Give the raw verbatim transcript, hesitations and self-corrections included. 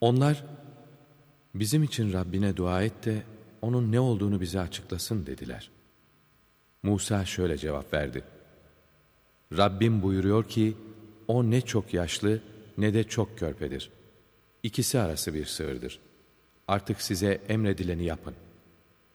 Onlar, bizim için Rabbine dua et de onun ne olduğunu bize açıklasın dediler. Musa şöyle cevap verdi. Rabbim buyuruyor ki, o ne çok yaşlı ne de çok körpedir. İkisi arası bir sığırdır. Artık size emredileni yapın.